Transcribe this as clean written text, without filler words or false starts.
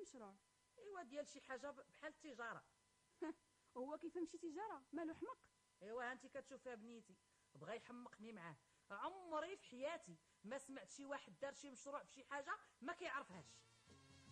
مشروع؟ ايوا ديال شي حاجه بحال التجاره. وهو كيف مشي تجاره مالو حمق؟ ايوا انت كتشوفها بنيتي، بغا يحمقني معاه. عمري في حياتي ما سمعت شي واحد دار شي مشروع في شي حاجه ما كيعرفهاش.